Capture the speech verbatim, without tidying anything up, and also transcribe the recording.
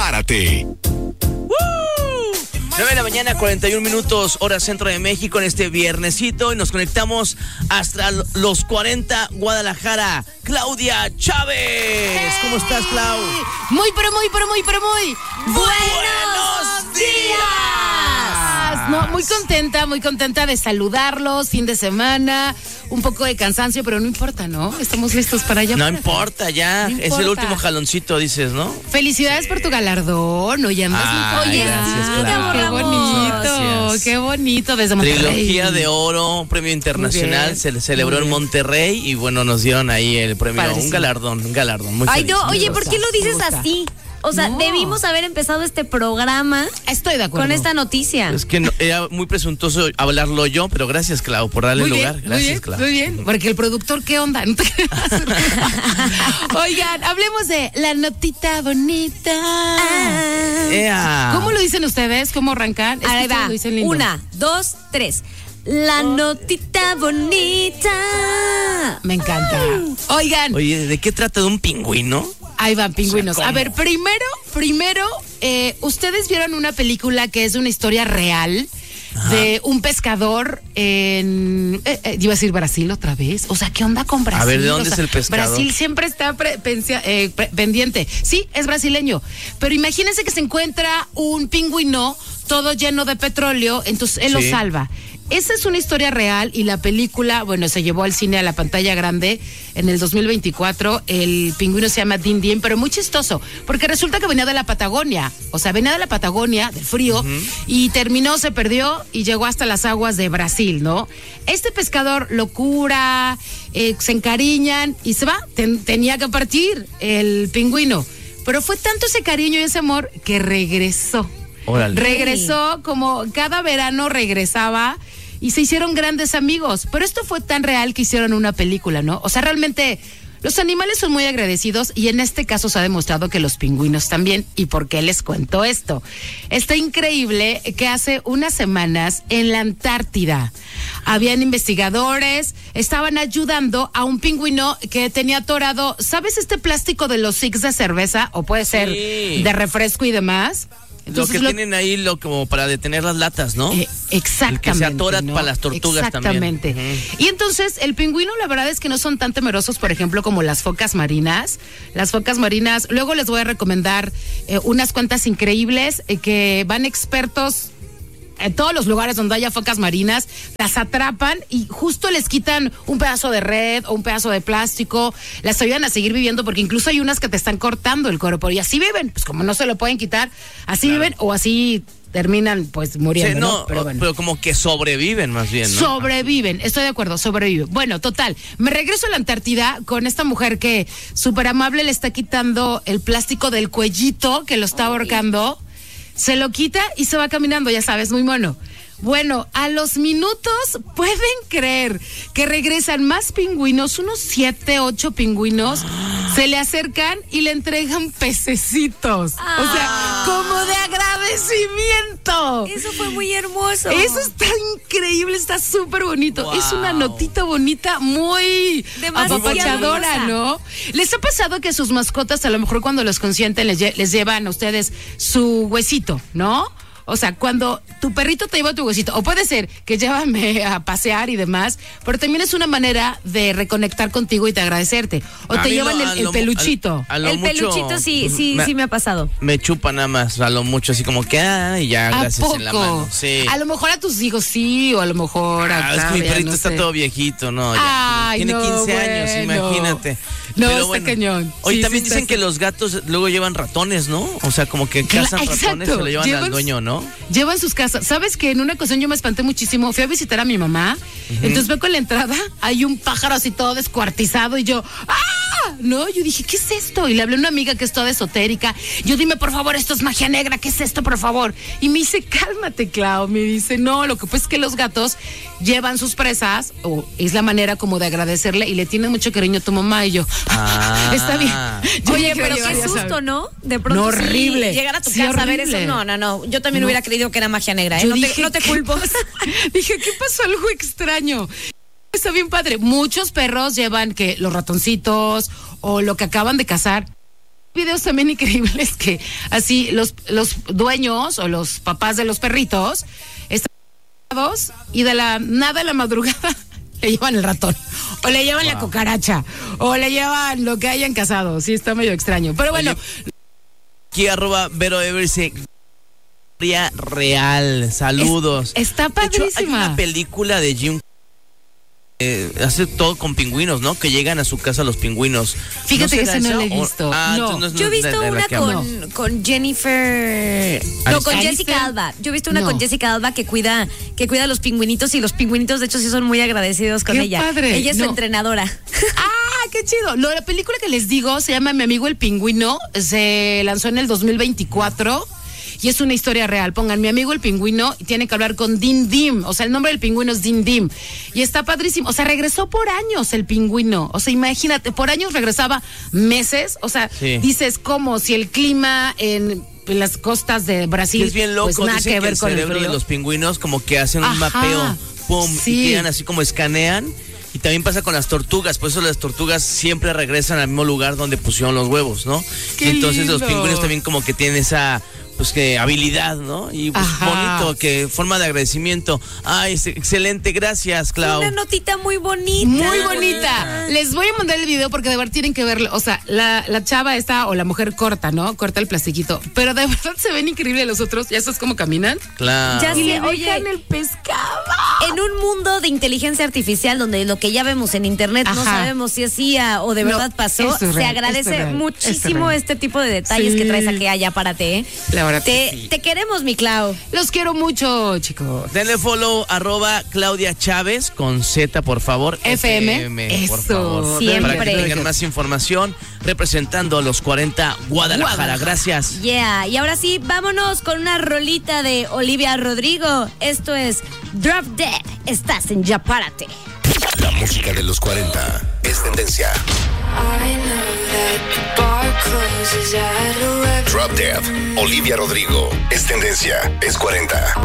prepárate. nueve de la mañana, cuarenta y un minutos, hora centro de México, en este viernesito, y nos conectamos hasta los cuarenta, Guadalajara. Claudia Chávez. ¿Cómo estás, Clau? Muy, pero muy, pero muy, pero muy ¡buenos días! No, muy contenta, muy contenta de saludarlos, fin de semana, un poco de cansancio, pero no importa, ¿no? Estamos listos para allá. No importa, ya, no es importa. el último jaloncito, dices, ¿no? Felicidades sí. por tu galardón, oye, andas Ay, muy gracias, Clau. Qué bonito, gracias. Qué bonito, desde Monterrey. Trilogía de oro, premio internacional, se celebró en Monterrey y bueno, nos dieron ahí el premio, Padrísimo. un galardón, un galardón, muy Ay, feliz. no, oye, ¿por qué lo dices así? O sea, no. debimos haber empezado este programa. Estoy de acuerdo. Con esta noticia. Es que no, era muy presuntuoso hablarlo yo, pero gracias, Clau, por darle muy lugar. Bien, gracias, muy bien, Clau. Muy bien, porque el productor, ¿qué onda? No te Oigan, hablemos de la notita bonita. Ah. ¿Cómo lo dicen ustedes? ¿Cómo arrancan? Es Ahí va. Lo dicen lindo. Una, dos, tres. La notita bonita. Me encanta. Oigan. Oye, ¿de qué trata? ¿De un pingüino? Ahí van, pingüinos. O sea, a ver, primero, primero, eh, ustedes vieron una película que es una historia real. Ajá. De un pescador en... Eh, eh, iba a decir Brasil otra vez. O sea, ¿qué onda con Brasil? A ver, ¿de dónde o sea, es el pescador? Brasil siempre está pre, pensia, eh, pre, pendiente. Sí, es brasileño. Pero imagínense que se encuentra un pingüino todo lleno de petróleo, entonces él sí. lo salva. Esa es una historia real y la película, bueno, se llevó al cine a la pantalla grande en el dos mil veinticuatro. El pingüino se llama Din Din, pero muy chistoso, porque resulta que venía de la Patagonia. O sea, venía de la Patagonia, del frío, uh-huh. y terminó, se perdió y llegó hasta las aguas de Brasil, ¿no? Este pescador lo cura, eh, se encariñan y se va. Ten, tenía que partir el pingüino. Pero fue tanto ese cariño y ese amor que regresó. Órale. Regresó como cada verano regresaba y se hicieron grandes amigos. Pero esto fue tan real que hicieron una película, ¿no? O sea, realmente los animales son muy agradecidos y en este caso se ha demostrado que los pingüinos también. ¿Y por qué les cuento esto? Está increíble que hace unas semanas en la Antártida habían investigadores, estaban ayudando a un pingüino que tenía atorado, ¿sabes este plástico de los six de cerveza? O puede ser sí. de refresco y demás. Entonces, lo que lo, tienen ahí lo como para detener las latas, ¿no? Eh, exactamente. El que se atora ¿no? para las tortugas exactamente. también. Exactamente. Uh-huh. Y entonces el pingüino la verdad es que no son tan temerosos, por ejemplo, como las focas marinas. Las focas marinas, luego les voy a recomendar eh, unas cuantas increíbles eh, que van expertos en todos los lugares donde haya focas marinas, las atrapan y justo les quitan un pedazo de red o un pedazo de plástico, las ayudan a seguir viviendo porque incluso hay unas que te están cortando el cuerpo y así viven, pues como no se lo pueden quitar, así claro. viven o así terminan pues muriendo, sí, no, ¿no? Pero, bueno. pero como que sobreviven más bien, ¿no? Sobreviven, estoy de acuerdo, sobreviven. Bueno, total, me regreso a la Antártida con esta mujer que súper amable le está quitando el plástico del cuellito que lo está ahorcando. Se lo quita y se va caminando, ya sabes, muy mono. Bueno, a los minutos, ¿pueden creer que regresan más pingüinos? Unos siete, ocho pingüinos se le acercan y le entregan pececitos. Ah. O sea, como de agradecimiento. Eso fue muy hermoso. Eso está increíble, está súper bonito. Wow. Es una notita bonita, muy apapachadora, ¿no? ¿Les ha pasado que sus mascotas, a lo mejor cuando los consienten, les, lle- les llevan a ustedes su huesito, ¿no? O sea, cuando tu perrito te lleva tu huesito, o puede ser que llévame a pasear y demás, pero también es una manera de reconectar contigo y de agradecerte. O a te llevan no, el, el lo, peluchito. A, a el mucho, peluchito sí, sí, me, sí me ha pasado. Me chupa nada más, a lo mucho, así como que, ah, y ya, gracias poco? en la mano. Sí. A lo mejor a tus hijos sí, o a lo mejor a... Ah, es que mi perrito no está sé. todo viejito, ¿no? Ya, Ay, tiene no, quince bueno. años, imagínate. No, pero está bueno, cañón. Oye, sí, también sí, dicen está que los gatos luego llevan ratones, ¿no? O sea, como que cazan Exacto. ratones y se lo llevan llevan, al dueño, ¿no? Llevan sus casas. ¿Sabes que en una ocasión yo me espanté muchísimo? Fui a visitar a mi mamá, uh-huh. entonces veo que en la entrada hay un pájaro así todo descuartizado y yo, ¡ah! No, yo dije, ¿qué es esto? Y le hablé a una amiga que es toda esotérica. Yo, dime, por favor, esto es magia negra, ¿qué es esto, por favor? Y me dice, cálmate, Clau. Me dice, no, lo que pasa es que los gatos llevan sus presas, o es la manera como de agradecerle, y le tienen mucho cariño a tu mamá. Y yo, ah. está bien. Yo Oye, pero qué susto, ¿no? De pronto no, horrible. Sí, llegar a tu sí, casa horrible. a ver eso. No, no, no. Yo también no. hubiera creído que era magia negra, ¿eh? Yo No, dije, te, no te culpo. Dije, ¿qué pasó? Algo extraño. Está bien padre. Muchos perros llevan que los ratoncitos o lo que acaban de cazar. videos también increíbles que así los, los dueños o los papás de los perritos están y de la nada de la madrugada le llevan el ratón, o le llevan wow. la cucaracha, o le llevan lo que hayan cazado. Sí, está medio extraño. Pero bueno. Oye, aquí arroba Vero Everse real. Saludos. Es, está padrísima. De hecho, hay una película de Jim eh, hace todo con pingüinos, ¿no? Que llegan a su casa los pingüinos. Fíjate ¿No que ese no lo he visto. O, ah, no. no es, Yo he visto de, de una con, no. con Jennifer. No, con ¿Alistair? Jessica Alba. Yo he visto una no. con Jessica Alba que cuida, que cuida a los pingüinitos y los pingüinitos, de hecho, sí son muy agradecidos con Qué ella. Padre. Ella es no. su entrenadora. ¡Ah, qué chido! Lo de la película que les digo se llama Mi amigo el pingüino. Se lanzó en el dos mil veinticuatro. Y es una historia real. Pongan Mi amigo el pingüino y tiene que hablar con Dim Dim. O sea, el nombre del pingüino es Dim Dim. Y está padrísimo. O sea, regresó por años el pingüino. O sea, imagínate, por años regresaba meses. O sea, sí. dices como si el clima en, en las costas de Brasil. Que es bien loco. Pues nada Dicen que que ver el con cerebro el de los pingüinos como que hacen un Ajá, mapeo. Pum. Sí. Y quedan así como escanean. Y también pasa con las tortugas, por eso las tortugas siempre regresan al mismo lugar donde pusieron los huevos, ¿no? Qué Entonces lindo. Los pingüinos también como que tienen esa pues que habilidad, ¿no? Y pues Ajá. bonito, que forma de agradecimiento. Ay, excelente, gracias, Clau. Una notita muy bonita. Muy bonita. Les voy a mandar el video porque de verdad tienen que verlo. O sea, la, la chava esta o la mujer corta, ¿no? Corta el plastiquito. Pero de verdad se ven increíbles los otros. ¿Ya sabes cómo caminan? Claro. Ya Y sé, le oye, dejan el pescado. En un mundo de inteligencia artificial donde lo que ya vemos en internet no Ajá. sabemos si es I A o de verdad No, pasó, esto es se real, agradece esto es real, muchísimo esto es real. este tipo de detalles Sí. que traes aquí allá para ti, ¿eh? La verdad Te, que sí. te queremos, mi Clau. Los quiero mucho, chicos. Denle follow arroba Claudia Chávez con Z, por favor. F M. por Eso. favor. Siempre. Para que tengan más información representando a los cuarenta Guadalajara. Guadalajara. Gracias. Yeah, y ahora sí, vámonos con una rolita de Olivia Rodrigo. Esto es Drop Dead. Estás en Ya Párate. La música de los cuarenta es tendencia. Drop Dead, Olivia Rodrigo, es tendencia, es cuarenta.